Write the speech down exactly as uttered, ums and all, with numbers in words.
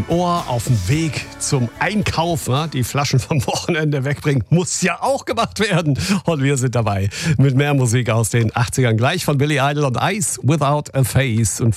im Ohr auf dem Weg zum Einkauf. Ja, die Flaschen vom Wochenende wegbringen, muss ja auch gemacht werden. Und wir sind dabei mit mehr Musik aus den achtzigern. Gleich von Billy Idol und Eyes Without a Face. Und